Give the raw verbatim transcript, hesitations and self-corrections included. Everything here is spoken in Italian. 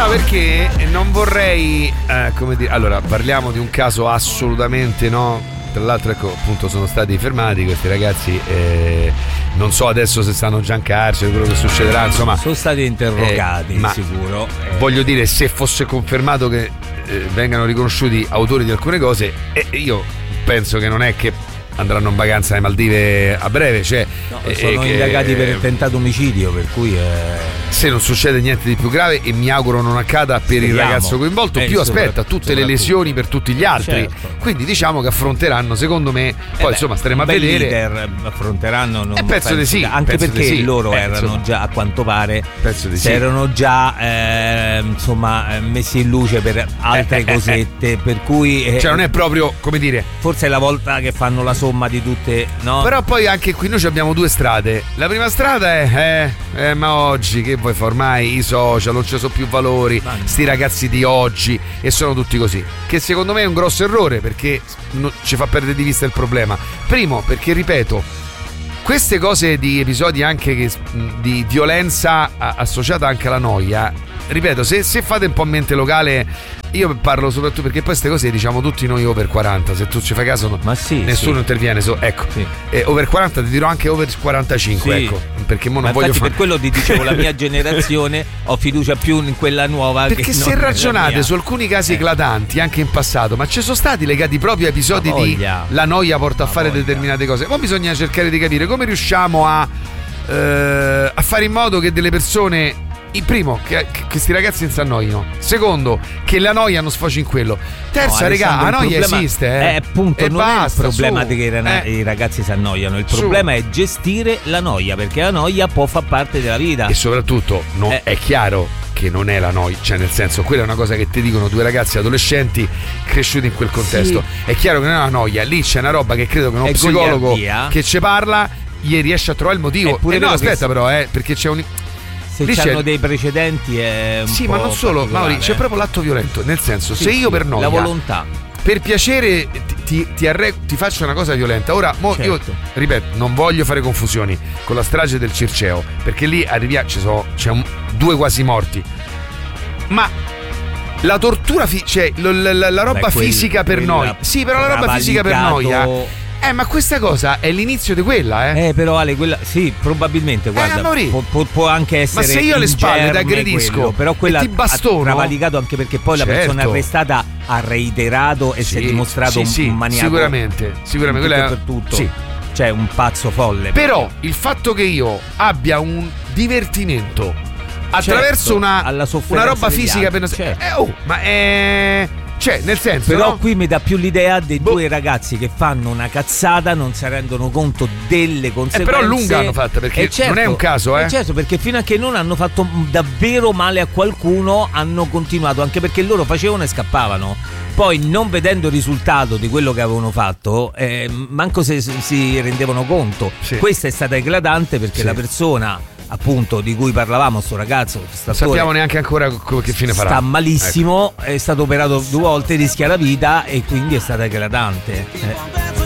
No, perché non vorrei, eh, come dire, allora parliamo di un caso assolutamente no. Tra l'altro, ecco, appunto, sono stati fermati questi ragazzi. Eh, non so adesso se stanno già in carcere, quello che succederà, insomma. Sono stati interrogati, eh, ma sicuro. Eh. Voglio dire, se fosse confermato che eh, vengano riconosciuti autori di alcune cose, eh, io penso che non è che andranno in vacanza alle Maldive a breve, cioè no, eh, sono che, indagati per tentato omicidio, per cui eh... se non succede niente di più grave, e mi auguro non accada per Speriamo. il ragazzo coinvolto, eh, più aspetta tutte le lesioni per tutti gli altri, certo. Quindi diciamo che affronteranno, secondo me, poi eh beh, insomma staremo a vedere. Leader affronteranno, non eh, penso, penso di sì, anche penso perché di sì. loro eh, erano insomma, già, a quanto pare penso di si sì. erano già eh, insomma messi in luce per altre eh, eh, cosette, eh. per cui eh, cioè non è proprio, come dire, forse è la volta che fanno la somma di tutte. No? Però poi anche qui noi abbiamo due strade. La prima strada è eh, eh, ma oggi che vuoi fare, ormai i social non ci sono più valori, ma no. Sti ragazzi di oggi, e sono tutti così, che secondo me è un grosso errore, perché no, ci fa perdere di vista il problema. Primo perché, ripeto, queste cose di episodi anche che, di violenza associata anche alla noia, ripeto, se, se fate un po' mente locale, io parlo soprattutto perché poi queste cose diciamo tutti noi over quaranta, se tu ci fai caso no, ma sì, nessuno sì. interviene, so, ecco sì. eh, over quaranta, ti dirò anche over quarantacinque, sì. ecco, perché mo non ma voglio infatti fa... per quello ti dicevo la mia generazione ho fiducia più in quella nuova, perché che se non ragionate su alcuni casi eh. eclatanti anche in passato, ma ci sono stati legati proprio a episodi di la noia porta a la fare voglia. determinate cose. Poi bisogna cercare di capire come riusciamo a eh, a fare in modo che delle persone, il primo, che, che questi ragazzi non si annoino. Secondo, che la noia non sfoci in quello. Terza, no, regà, la noia problema, esiste, eh. eh, appunto, e non basta, è il problema su. di che i, rana- eh. i ragazzi si annoiano. Il problema su. è gestire la noia, perché la noia può far parte della vita. E soprattutto no, eh. è chiaro che non è la noia, cioè nel senso, quella è una cosa che ti dicono due ragazzi adolescenti cresciuti in quel contesto. Sì. È chiaro che non è una noia, lì c'è una roba che credo che uno è psicologo goliardia. Che ci parla gli riesce a trovare il motivo. E eh no, aspetta, però, eh, perché c'è un... se lì c'hanno c'è... dei precedenti è un sì, po' ma non solo, Mauri, c'è proprio l'atto violento, nel senso, sì, se io sì, per noia, la volontà, per piacere ti, ti, ti, arre- ti faccio una cosa violenta. Ora, mo certo. io ripeto, non voglio fare confusioni con la strage del Circeo, perché lì arriviamo, ci sono, c'è un, due quasi morti. Ma la tortura, fi- cioè lo, la, la, la roba Beh, quel, fisica per noi, sì, però la roba fisica per noia. Eh, ma questa cosa è l'inizio di quella, eh? Eh, però Ale, quella sì, probabilmente, guarda, eh, può, può, può anche essere. Ma se io alle spalle ti aggredisco, quello, però quella e ti bastono, ha travalicato anche perché poi certo. la persona arrestata ha reiterato e sì, si è dimostrato sì, un, sì, un maniaco. Sicuramente, sicuramente tutto quella per tutto. Sì. Cioè un pazzo folle. Però perché... il fatto che io abbia un divertimento attraverso certo, una, alla una roba fisica per... certo. eh, oh, ma è... Cioè, nel senso, però no? qui mi dà più l'idea dei boh. due ragazzi che fanno una cazzata, non si rendono conto delle conseguenze. Eh, però lunga hanno fatta, perché certo, non è un caso, eh? Certo, perché fino a che non hanno fatto davvero male a qualcuno hanno continuato, anche perché loro facevano e scappavano. Poi, non vedendo il risultato di quello che avevano fatto, eh, manco se si rendevano conto. Sì. Questa è stata eclatante perché sì. la persona, appunto, di cui parlavamo, sto ragazzo, non sappiamo neanche ancora che fine farà. Sta malissimo, ecco. È stato operato due volte, rischia la vita e quindi è stata eclatante. Eh.